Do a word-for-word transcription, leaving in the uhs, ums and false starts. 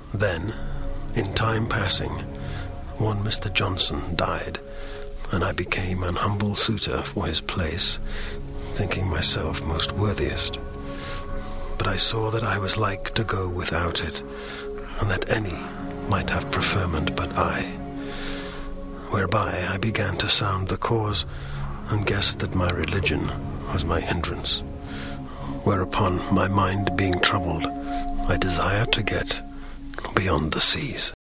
Then, in time passing, one Mister Johnson died, and I became an humble suitor for his place, thinking myself most worthiest. But I saw that I was like to go without it, and that any might have preferment but I. Whereby I began to sound the cause, and guessed that my religion was my hindrance. Whereupon, my mind being troubled, I desired to get beyond the seas.